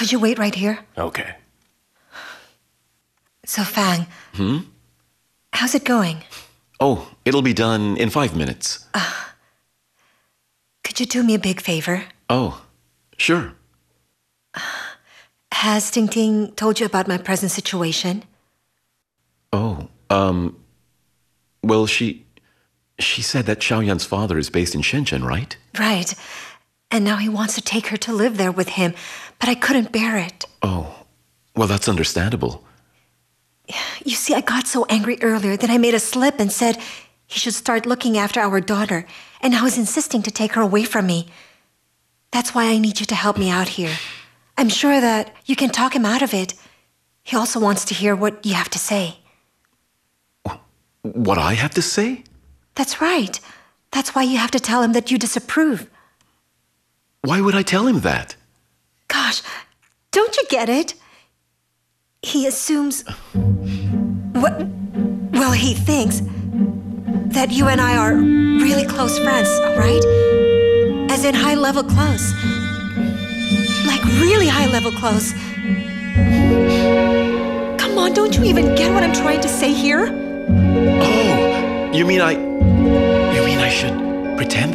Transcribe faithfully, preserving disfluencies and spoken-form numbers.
could you wait right here? Okay. So, Fang. Hmm? How's it going? Oh, it'll be done in five minutes. Could you do me a big favor? Oh, sure. Has Ting Ting told you about my present situation? Oh, um... Well, she... She said that Xiaoyan's father is based in Shenzhen, right? Right. And now he wants to take her to live there with him, but I couldn't bear it. Oh, well, that's understandable. You see, I got so angry earlier that I made a slip and said he should start looking after our daughter, and now he's insisting to take her away from me. That's why I need you to help me out here. I'm sure that you can talk him out of it. He also wants to hear what you have to say. What I have to say? That's right. That's why you have to tell him that you disapprove. Why would I tell him that? Gosh, don't you get it? He assumes... What? Well, he thinks that you and I are really close friends, right? As in high-level close. Like really high-level close. Come on, don't you even get what I'm trying to say here? Oh, you mean I... You mean I should pretend